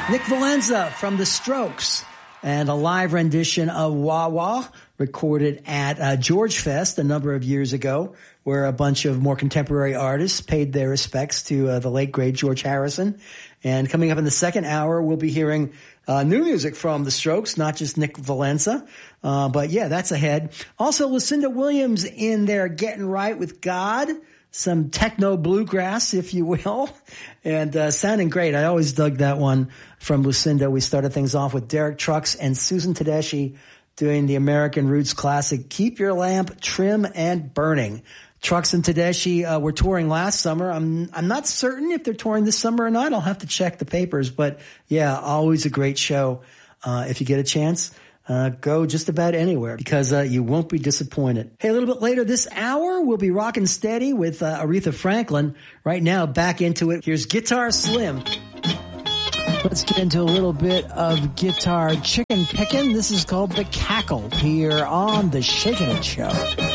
Nick Valenza from The Strokes and a live rendition of Wah Wah recorded at George Fest a number of years ago, where a bunch of more contemporary artists paid their respects to the late, great George Harrison. And coming up in the second hour, we'll be hearing new music from The Strokes, not just Nick Valenza. But yeah, that's ahead. Also, Lucinda Williams in there Getting Right with God. Some techno bluegrass, if you will, and sounding great. I always dug that one from Lucinda. We started things off with Derek Trucks and Susan Tedeschi doing the American Roots classic, Keep Your Lamp Trim and Burning. Trucks and Tedeschi were touring last summer. I'm not certain if they're touring this summer or not. I'll have to check the papers, but yeah, always a great show. If you get a chance. Go just about anywhere because you won't be disappointed. Hey, a little bit later this hour, we'll be rocking steady with Aretha Franklin. Right now, back into it. Here's Guitar Slim. Let's get into a little bit of guitar chicken picking. This is called The Cackle here on The Shakin' It Show.